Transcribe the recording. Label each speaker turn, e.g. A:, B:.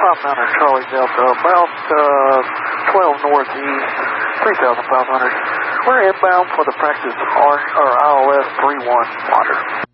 A: 5 Charlie Delta, about 12 northeast, 3,500. We're inbound for the practice ILS 31 monitor.